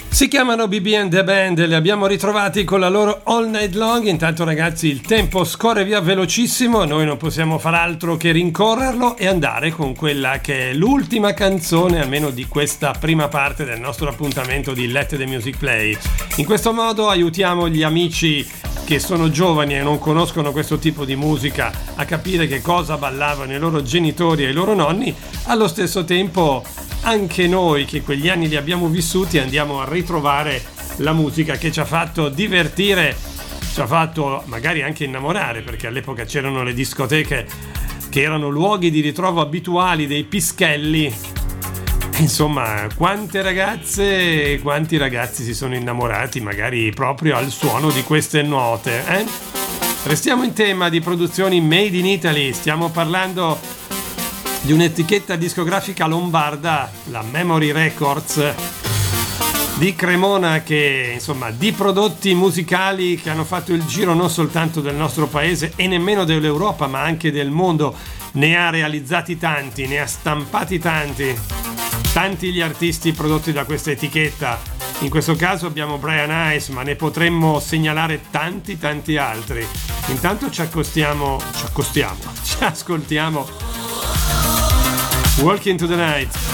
Si chiamano BB and the Band, li abbiamo ritrovati con la loro All Night Long. Intanto ragazzi il tempo scorre via velocissimo, noi non possiamo far altro che rincorrerlo e andare con quella che è l'ultima canzone, almeno di questa prima parte del nostro appuntamento di Let the Music Play. In questo modo aiutiamo gli amici che sono giovani e non conoscono questo tipo di musica a capire che cosa ballavano i loro genitori e i loro nonni. Allo stesso tempo anche noi che quegli anni li abbiamo vissuti andiamo a ritrovare la musica che ci ha fatto divertire, ci ha fatto magari anche innamorare, perché all'epoca c'erano le discoteche che erano luoghi di ritrovo abituali dei pischelli. Insomma, quante ragazze e quanti ragazzi si sono innamorati magari proprio al suono di queste note, eh? Restiamo in tema di produzioni made in Italy, stiamo parlando di un'etichetta discografica lombarda, la Memory Records di Cremona, che insomma di prodotti musicali che hanno fatto il giro non soltanto del nostro paese e nemmeno dell'Europa ma anche del mondo, ne ha realizzati tanti, ne ha stampati tanti gli artisti prodotti da questa etichetta. In questo caso abbiamo Brian Ice, ma ne potremmo segnalare tanti altri. Intanto ci ascoltiamo Walk Into the Night.